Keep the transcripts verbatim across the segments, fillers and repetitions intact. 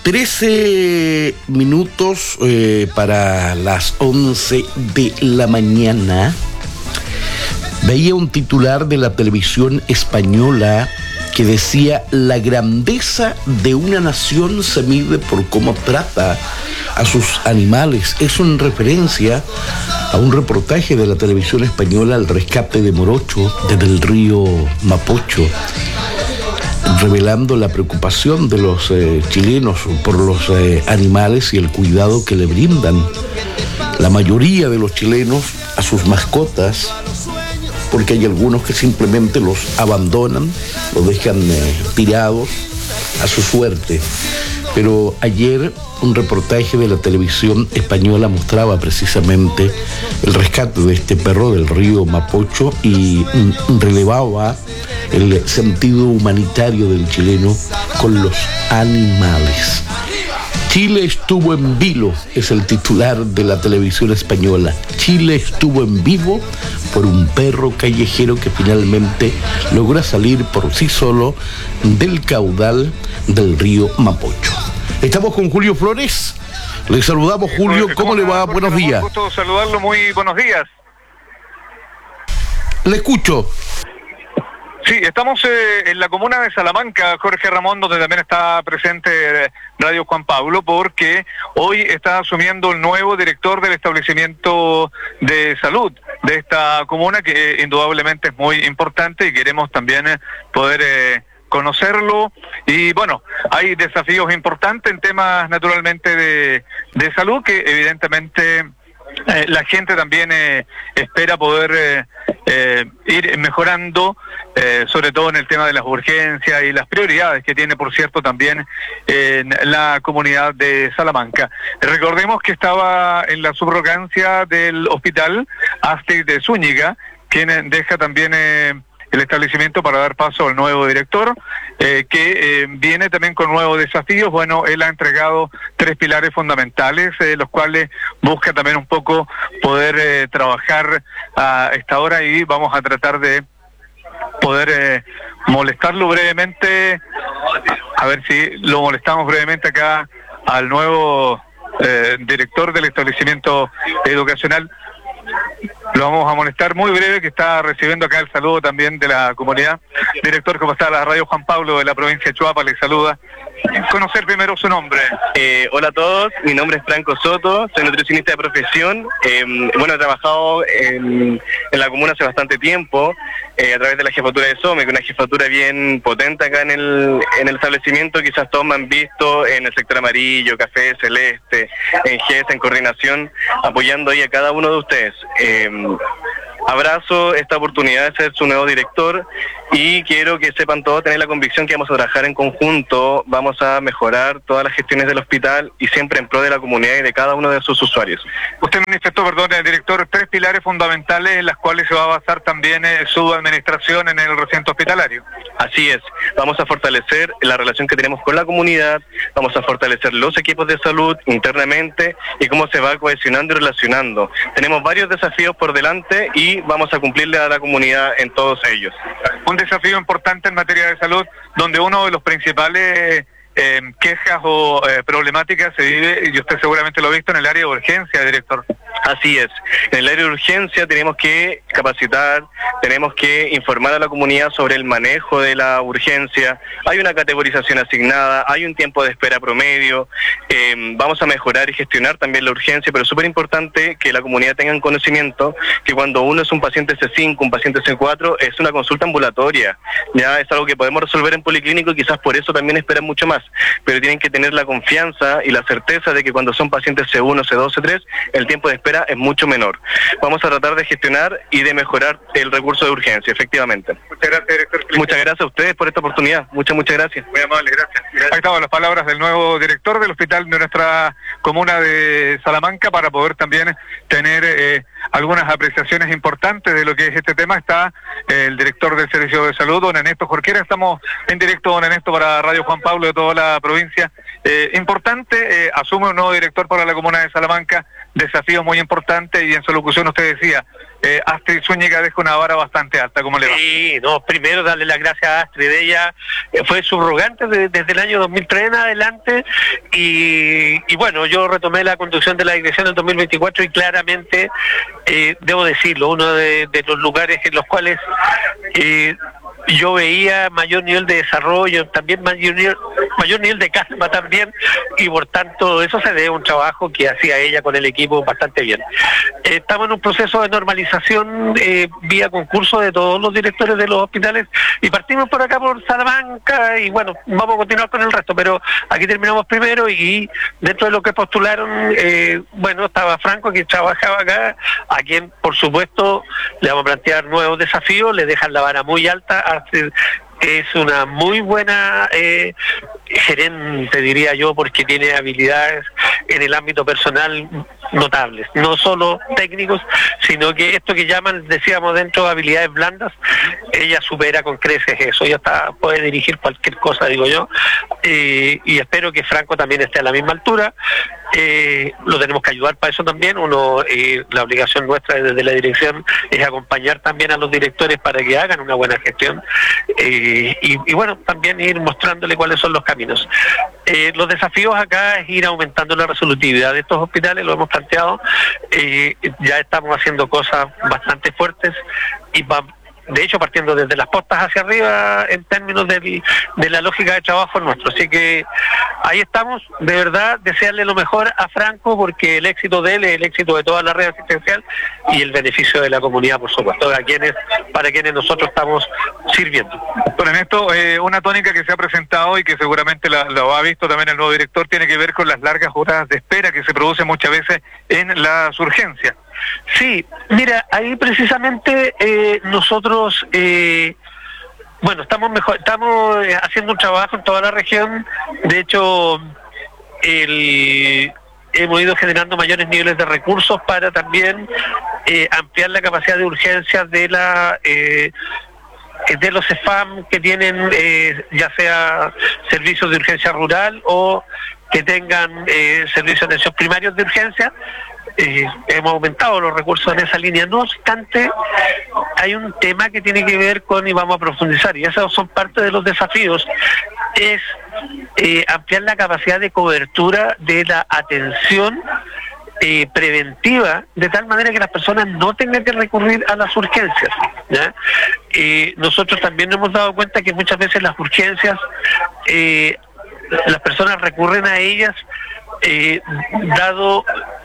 trece minutos eh, para las once de la mañana. Veía un titular de la televisión española que decía: la grandeza de una nación se mide por cómo trata a sus animales. Es en referencia a un reportaje de la televisión española al rescate de Morocho desde el río Mapocho, revelando la preocupación de los eh, chilenos por los eh, animales y el cuidado que le brindan la mayoría de los chilenos a sus mascotas, porque hay algunos que simplemente los abandonan, los dejan eh, tirados a su suerte. Pero ayer un reportaje de la televisión española mostraba precisamente el rescate de este perro del río Mapocho y mm, relevaba el sentido humanitario del chileno con los animales. Chile estuvo en vilo, es el titular de la televisión española. Chile estuvo en vivo por un perro callejero que finalmente logra salir por sí solo del caudal del río Mapocho. Estamos con Julio Flores. Le saludamos, Julio. ¿Cómo le va? Buenos días. Un gusto saludarlo. Muy buenos días. Le escucho. Sí, estamos eh, en la comuna de Salamanca, Jorge Ramón, donde también está presente Radio Juan Pablo, porque hoy está asumiendo el nuevo director del establecimiento de salud de esta comuna, que indudablemente es muy importante y queremos también eh, poder eh, conocerlo. Y bueno, hay desafíos importantes en temas naturalmente de, de salud que evidentemente eh, la gente también eh, espera poder eh, eh, ir mejorando, eh, sobre todo en el tema de las urgencias y las prioridades que tiene, por cierto, también en la comunidad de Salamanca. Recordemos que estaba en la subrogancia del hospital Astrid de Zúñiga, quien deja también eh, el establecimiento para dar paso al nuevo director, eh, que eh, viene también con nuevos desafíos. Bueno, él ha entregado tres pilares fundamentales, eh, los cuales busca también un poco poder eh, trabajar a esta hora, y vamos a tratar de poder eh, molestarlo brevemente, a ver si lo molestamos brevemente acá al nuevo eh, director del establecimiento educacional. Lo vamos a molestar muy breve, que está recibiendo acá el saludo también de la comunidad. Director, ¿cómo está? La Radio Juan Pablo de la provincia de Chuapa le saluda. Conocer primero su nombre. Eh, hola a todos, mi nombre es Franco Soto, soy nutricionista de profesión. Eh, bueno, he trabajado en, en la comuna hace bastante tiempo, eh, a través de la jefatura de SOME, que es una jefatura bien potente acá en el, en el establecimiento. Quizás todos me han visto en el sector amarillo, café, celeste, en G E S, en coordinación, apoyando ahí a cada uno de ustedes. Eh, Abrazo esta oportunidad de ser su nuevo director y quiero que sepan todos, tener la convicción que vamos a trabajar en conjunto, vamos a mejorar todas las gestiones del hospital y siempre en pro de la comunidad y de cada uno de sus usuarios. Usted manifestó, perdón, director, tres pilares fundamentales en las cuales se va a basar también eh, su administración en el recinto hospitalario. Así es, vamos a fortalecer la relación que tenemos con la comunidad, vamos a fortalecer los equipos de salud internamente y cómo se va cohesionando y relacionando. Tenemos varios desafíos por delante y vamos a cumplirle a la comunidad en todos ellos. Un desafío importante en materia de salud, donde uno de los principales eh, quejas o eh, problemáticas se vive, y usted seguramente lo ha visto, en el área de urgencia, director. Así es, en el área de urgencia tenemos que capacitar, tenemos que informar a la comunidad sobre el manejo de la urgencia. Hay una categorización asignada, hay un tiempo de espera promedio, eh, vamos a mejorar y gestionar también la urgencia, pero es súper importante que la comunidad tenga conocimiento que cuando uno es un paciente C cinco, un paciente C cuatro, es una consulta ambulatoria, ya es algo que podemos resolver en policlínico y quizás por eso también esperan mucho más, pero tienen que tener la confianza y la certeza de que cuando son pacientes C uno, C dos, C tres, el tiempo de espera es mucho menor. Vamos a tratar de gestionar y de mejorar el recurso de urgencia, efectivamente. Muchas gracias, director. Muchas gracias a ustedes por esta oportunidad. Muchas, muchas gracias. Muy amable, gracias. gracias. Ahí estaban las palabras del nuevo director del hospital de nuestra comuna de Salamanca, para poder también tener eh, algunas apreciaciones importantes de lo que es este tema. Está eh, el director del Servicio de Salud, don Ernesto Jorquera. Estamos en directo, don Ernesto, para Radio Juan Pablo de toda la provincia. Eh, importante, eh, asume un nuevo director para la comuna de Salamanca, desafíos muy importantes, y en su locución usted decía, eh, Astrid Zúñiga deja una vara bastante alta. ¿Cómo le va? Sí, no, primero darle las gracias a Astrid. Ella eh, fue subrogante de, desde el año dos mil tres en adelante y, y bueno, yo retomé la conducción de la dirección en dos mil veinticuatro y claramente, eh, debo decirlo, uno de, de los lugares en los cuales eh, yo veía mayor nivel de desarrollo, también mayor nivel, mayor nivel de calma también, y por tanto eso se debe a un trabajo que hacía ella con el equipo bastante bien. Eh, estamos en un proceso de normalización eh, vía concurso de todos los directores de los hospitales y partimos por acá por Salamanca y bueno, vamos a continuar con el resto, pero aquí terminamos primero y dentro de lo que postularon, eh, bueno, estaba Franco, que trabajaba acá, a quien por supuesto le vamos a plantear nuevos desafíos, le dejan la vara muy alta. Es una muy buena eh, gerente, diría yo, porque tiene habilidades en el ámbito personal notables, no solo técnicos, sino que esto que llaman, decíamos dentro de habilidades blandas, ella supera con creces eso, ella está, puede dirigir cualquier cosa, digo yo, eh, y espero que Franco también esté a la misma altura. Eh, lo tenemos que ayudar para eso también. Uno, eh, la obligación nuestra desde la dirección es acompañar también a los directores para que hagan una buena gestión eh, y, y bueno, también ir mostrándole cuáles son los caminos. Eh, los desafíos acá es ir aumentando la resolutividad de estos hospitales, lo hemos planteado, eh, ya estamos haciendo cosas bastante fuertes y vamos, de hecho partiendo desde las postas hacia arriba en términos del, de la lógica de trabajo nuestro, así que ahí estamos. De verdad, desearle lo mejor a Franco porque el éxito de él es el éxito de toda la red asistencial y el beneficio de la comunidad, por supuesto, a quienes, para quienes nosotros estamos sirviendo. Bueno, en esto, eh, una tónica que se ha presentado y que seguramente la, lo ha visto también el nuevo director, tiene que ver con las largas horas de espera que se producen muchas veces en las urgencias. Sí, mira, ahí precisamente eh, nosotros, eh, bueno, estamos mejor, estamos haciendo un trabajo en toda la región. De hecho, el, hemos ido generando mayores niveles de recursos para también eh, ampliar la capacidad de urgencias de la eh, de los C E F A M que tienen eh, ya sea servicios de urgencia rural o que tengan eh, servicios de atención primarios de urgencia. Eh, hemos aumentado los recursos en esa línea. No obstante, hay un tema que tiene que ver con, y vamos a profundizar, y esos son parte de los desafíos, es eh, ampliar la capacidad de cobertura de la atención eh, preventiva, de tal manera que las personas no tengan que recurrir a las urgencias, ¿ya? Eh, nosotros también nos hemos dado cuenta que muchas veces las urgencias, eh, las personas recurren a ellas eh, dado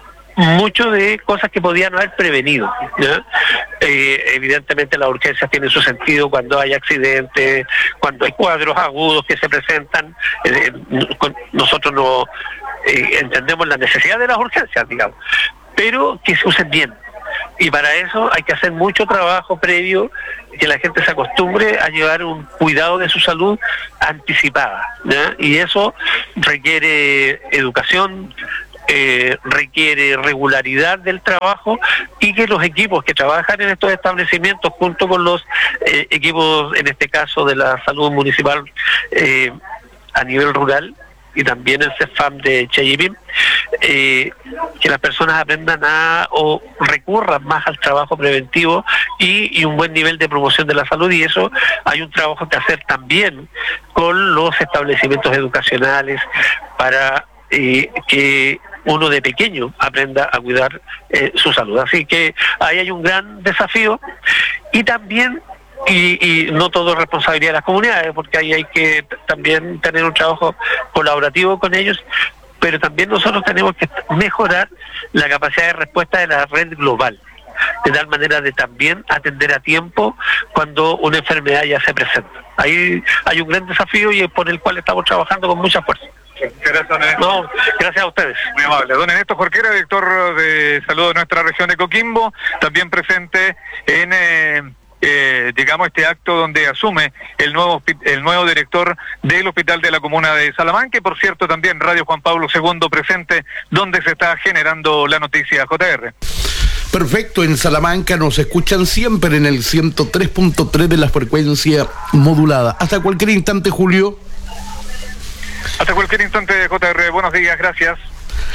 mucho de cosas que podían haber prevenido, ¿ya? Eh, evidentemente las urgencias tienen su sentido cuando hay accidentes, cuando hay cuadros agudos que se presentan. Eh, nosotros no eh, entendemos la necesidad de las urgencias, digamos, pero que se usen bien. Y para eso hay que hacer mucho trabajo previo, que la gente se acostumbre a llevar un cuidado de su salud anticipada, ¿ya? Y eso requiere educación, Eh, requiere regularidad del trabajo y que los equipos que trabajan en estos establecimientos junto con los eh, equipos, en este caso de la salud municipal eh, a nivel rural y también el C E F A M de Chayipín, eh, que las personas aprendan a o recurran más al trabajo preventivo y, y un buen nivel de promoción de la salud, y eso hay un trabajo que hacer también con los establecimientos educacionales para eh, que uno de pequeño aprenda a cuidar eh, su salud. Así que ahí hay un gran desafío y también, y, y no todo es responsabilidad de las comunidades, porque ahí hay que también tener un trabajo colaborativo con ellos, pero también nosotros tenemos que mejorar la capacidad de respuesta de la red global, de tal manera de también atender a tiempo cuando una enfermedad ya se presenta. Ahí hay un gran desafío y es por el cual estamos trabajando con mucha fuerza. Gracias, no, gracias a ustedes. Muy amable. Don Ernesto Jorquera, director de salud de nuestra región de Coquimbo, también presente en, eh, eh, digamos, este acto donde asume el nuevo el nuevo director del Hospital de la Comuna de Salamanca, y por cierto también Radio Juan Pablo segundo presente, donde se está generando la noticia J R. Perfecto, en Salamanca nos escuchan siempre en el ciento tres punto tres de la frecuencia modulada. Hasta cualquier instante, Julio. Hasta cualquier instante, J R. Buenos días, gracias.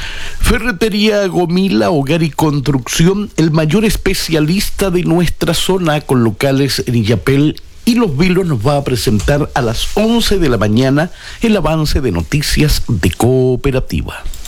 Ferretería Gomila, Hogar y Construcción, el mayor especialista de nuestra zona, con locales en Illapel y Los Vilos, nos va a presentar a las once de la mañana el avance de noticias de Cooperativa.